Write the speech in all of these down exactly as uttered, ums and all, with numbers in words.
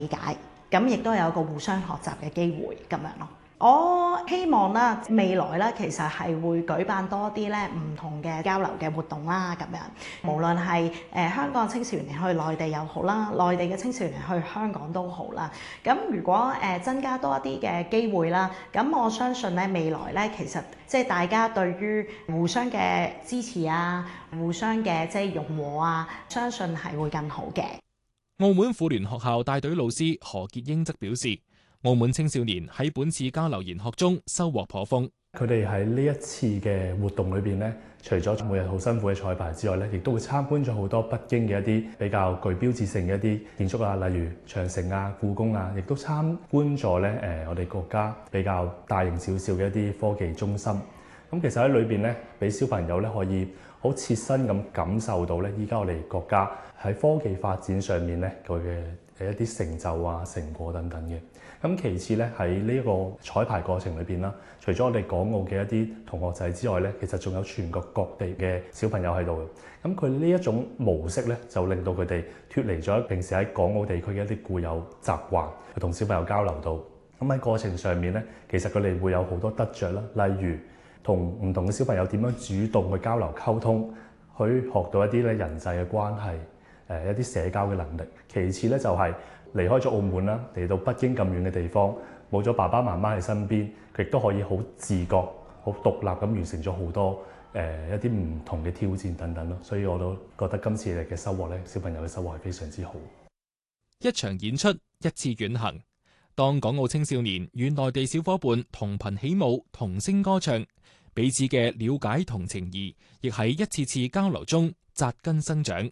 理解，咁亦都有一個互相學習嘅機會咁樣咯。我希望啦，未來咧其實係會舉辦多啲咧唔同嘅交流嘅活動啦，咁樣無論係誒、呃、香港青少年去內地又好啦，內地嘅青少年去香港都好啦。咁如果誒、呃、增加多一啲嘅機會啦，咁我相信咧未來咧其實即係大家對於互相嘅支持啊，互相嘅即係融和啊，相信係會更好嘅。 澳門婦聯學校帶隊老師何潔英則表示，澳門青少年喺本次交流研學中收穫頗豐。 佢哋喺呢一次嘅活動裏邊咧，除咗每日好辛苦嘅彩排之外咧，亦都會參觀咗好多北京嘅一啲比較具標誌性嘅一啲建築啊，例如長城啊、故宮啊，亦都參觀咗咧誒我哋國家比較大型少少嘅一啲科技中心。咁其實喺裏邊咧，俾小朋友咧可以好切身咁感受到咧，依家我哋國家喺科技發展上面咧佢嘅誒一啲成就啊、成果等等嘅。咁其次咧，喺呢一個彩排過程裏邊啦，除咗我哋港澳嘅一啲同學仔之外咧，其實仲有全國各地嘅小朋友喺度嘅。咁佢呢一種模式咧，就令到佢哋脫離咗平時喺港澳地區嘅一啲固有習慣，去同小朋友交流到。咁喺過程上面咧，其實佢哋會有好多得着啦，例如同唔同嘅小朋友點樣主動去交流溝通，去學到一啲咧人際嘅關係，誒一啲社交嘅能力。其次咧就係、是離開咗澳門啦，嚟到北京咁遠嘅地方，冇咗爸爸媽媽喺身邊，佢亦都可以好自覺、好獨立咁完成咗好多誒、呃、一啲唔同嘅挑戰等等咯。所以我都覺得今次嚟嘅收穫咧，小朋友嘅收穫係非常之好。 一場演出，一次遠行。當港澳青少年與內地小伙伴同頻起舞、同聲歌唱，彼此嘅了解同情誼，亦喺一次次交流中扎根生長。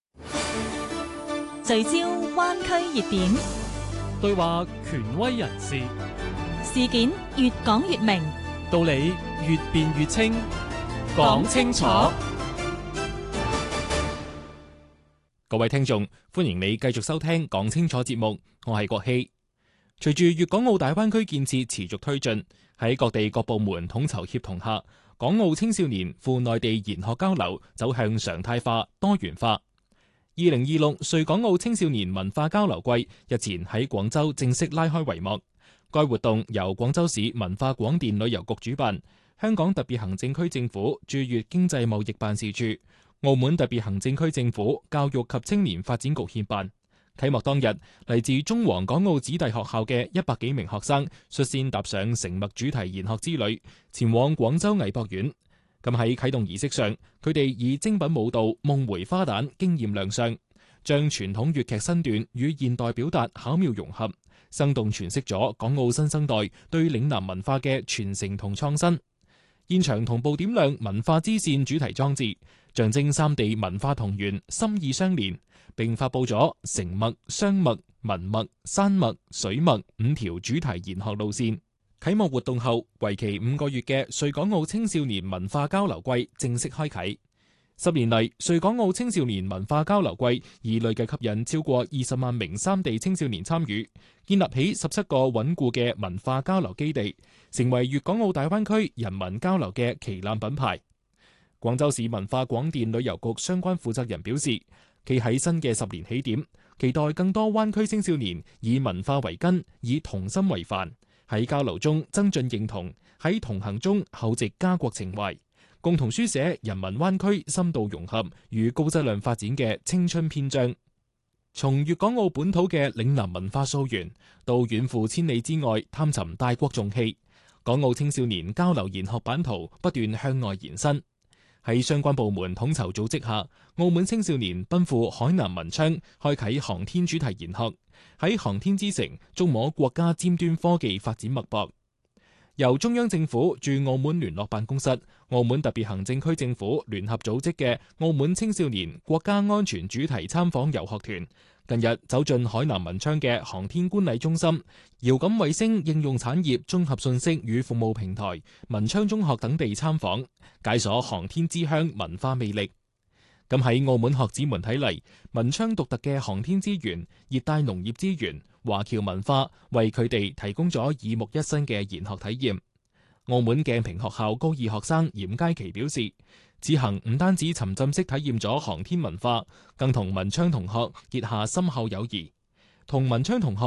聚焦灣區熱點， 對話權威人士， 事件越講越明， 道理越辯越清，講清楚。 各位聽眾，歡迎你繼續收聽講清楚節目，我係郭希。隨住粵港澳大灣區建設持續推進，喺各地各部門統籌協同下，港澳青少年赴內地研學交流走向常態化、多元化。二零二六穗港澳青少年文化交流季日前喺廣州正式拉開帷幕。該活動由廣州市文化廣電旅遊局主辦，香港特別行政區政府駐粵經濟貿易辦事處、澳門特別行政區政府教育及青年發展局協辦。啟幕當日，嚟自中皇港澳子弟學校嘅一百幾名學生率先踏上成墨主題研學之旅，前往廣州藝博院。咁喺啟動儀式上，佢哋以精品舞蹈《夢回花旦》驚豔亮相，將傳統粵劇身段與現代表達巧妙融合，生動詮釋咗港澳新生代對嶺南文化嘅傳承同創新。現場同步點亮文化之線主題裝置，象徵三地文化同源、心意相連，並發佈咗成墨、雙墨、文墨、山墨、水墨五條主題研學路線。啟幕活動後，為期五個月嘅穗港澳青少年文化交流季正式開啟。十年嚟，穗港澳青少年文化交流季已累計吸引超過二十萬名三地青少年參與，建立起十七個穩固嘅文化交流基地，成為粵港澳大灣區人民交流嘅旗艦品牌。廣州市文化廣電旅遊局相關負責人表示，企喺新嘅十年起點，期待更多灣區青少年以文化為根，以童心為範。喺交流中增進認同，喺同行中厚植家國情懷，共同書寫人民灣區深度融合與高質量發展嘅青春篇章。從粵港澳本土嘅嶺南文化溯源，到遠赴千里之外探尋大國重器，港澳青少年交流研學版圖不斷向外延伸。喺相關部門統籌組織下，澳門青少年奔赴海南文昌，開啟航天主題研學，喺航天之城觸摸國家尖端科技發展脈搏。由中央政府駐澳門聯絡辦公室、澳門特別行政區政府聯合組織嘅澳門青少年國家安全主題參訪遊學團，近日走進海南文昌嘅航天觀禮中心、遙感衛星應用產業綜合信息與服務平台、文昌中學等地參訪，解鎖航天之鄉文化魅力。咁喺澳門學子們睇嚟，文昌獨特嘅航天資源、熱帶農業資源、華僑文化，為佢哋提供咗耳目一新嘅研學體驗。澳門鏡屏學校高二學生嚴佳琪表示，此行唔單止沉浸式體驗咗航天文化，更同文昌同學結下深厚友誼。 同文昌同學